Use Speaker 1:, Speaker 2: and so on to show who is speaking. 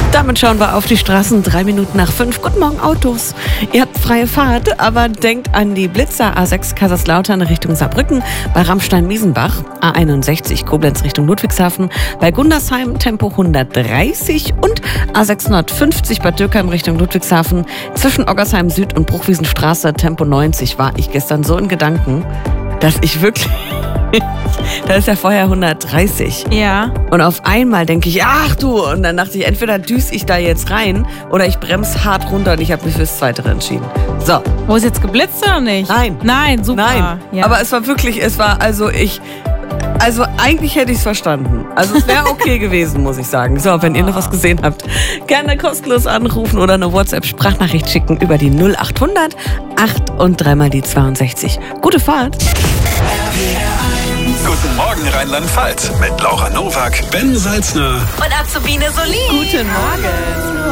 Speaker 1: Damit schauen wir auf die Straßen, 3 Minuten nach 5. Guten Morgen, Autos. Ihr habt freie Fahrt, aber denkt an die Blitzer. A6 Kaiserslautern Richtung Saarbrücken, bei Ramstein-Miesenbach, A61 Koblenz Richtung Ludwigshafen, bei Gundersheim Tempo 130 und A650 Bad Dürkheim Richtung Ludwigshafen. Zwischen Oggersheim Süd und Bruchwiesenstraße Tempo 90 war ich gestern so in Gedanken, dass ich wirklich... Da ist ja vorher 130.
Speaker 2: Ja.
Speaker 1: Und auf einmal denke ich, ach du, und dann dachte ich, entweder düse ich da jetzt rein oder ich bremse hart runter und ich habe mich fürs Zweitere entschieden. So.
Speaker 2: Wo ist jetzt geblitzt oder nicht?
Speaker 1: Nein.
Speaker 2: Nein, super.
Speaker 1: Nein.
Speaker 2: Ja.
Speaker 1: Aber es war wirklich, also eigentlich hätte ich es verstanden. Also es wäre okay gewesen, muss ich sagen. So, wenn ihr noch was gesehen habt, gerne kostenlos anrufen oder eine WhatsApp-Sprachnachricht schicken über die 0800 8 und 3 die 62. Gute Fahrt.
Speaker 3: Guten Morgen Rheinland-Pfalz mit Laura Nowak, Ben Salzner
Speaker 4: und Azubine Solin.
Speaker 1: Guten Morgen.